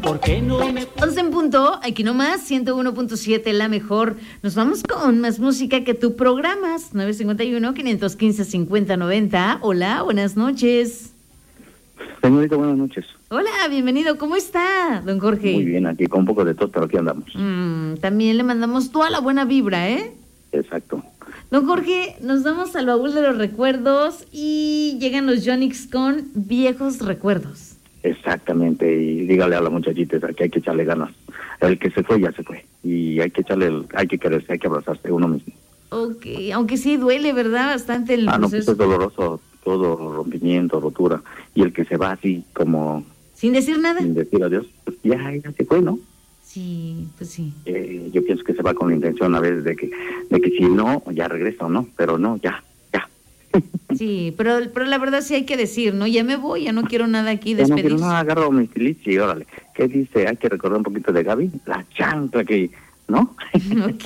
¿Por qué no me...? 11 en punto, aquí nomás, 101.7, la mejor. Nos vamos con más música que tú programas. 951-515-5090. Hola, buenas noches. Señorita, buenas noches. Hola, bienvenido. ¿Cómo está, don Jorge? Muy bien, aquí con un poco de tos, pero aquí andamos. También le mandamos toda la buena vibra, ¿eh? Exacto. Don Jorge, nos vamos al baúl de los recuerdos y llegan los Yonix con viejos recuerdos. Exactamente, y dígale a la muchachita que hay que echarle ganas. El que se fue, ya se fue. Y hay que hay que quererse, hay que abrazarse uno mismo. Ok, aunque sí duele, ¿verdad? Bastante el no, pues proceso. es doloroso, todo rompimiento, rotura. Y el que se va así como... ¿Sin decir nada? Sin decir adiós, pues ya se fue, ¿no? Sí, pues sí. Yo pienso que se va con la intención a veces de que si no, ya regresa o no, pero no, ya. Sí, pero la verdad sí hay que decir, ¿no? Ya me voy, ya no quiero nada aquí, despedir. No, agarro mi filichi y órale. ¿Qué dice? Hay que recordar un poquito de Gaby, la chancla que, ¿no? Ok.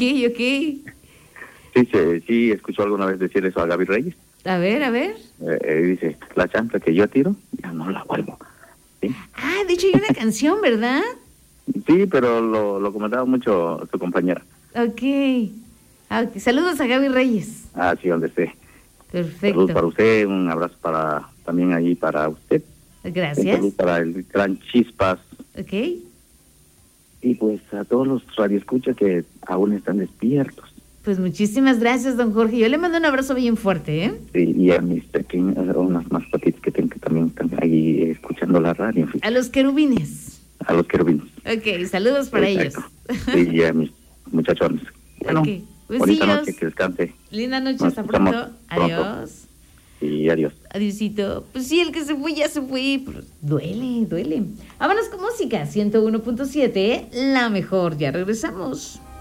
Sí, escuchó alguna vez decir eso a Gaby Reyes. A ver. Dice, la chancla que yo tiro, ya no la vuelvo. ¿Sí? Ah, de hecho hay una canción, ¿verdad? Sí, pero lo comentaba mucho su compañera. Ok. Saludos a Gaby Reyes. Ah, sí, donde esté. Perfecto. Saludos para usted, un abrazo también ahí para usted. Gracias. Saludos para el gran Chispas. Ok. Y pues a todos los radioescuchas que aún están despiertos. Pues muchísimas gracias, don Jorge. Yo le mando un abrazo bien fuerte, ¿eh? Sí, y a mis pequeñas, unas mascotitas que tengo que también están ahí escuchando la radio. A los querubines. A los querubines. Ok, saludos para Exacto. ellos. Sí, y a mis muchachones. Bueno, okay. bonita noche, que descanse. Linda noche, hasta pronto. Adiós. Y adiós. Adiósito. Pues sí, el que se fue ya se fue. Pero duele. Vámonos con música. 101.7, la mejor. Ya regresamos.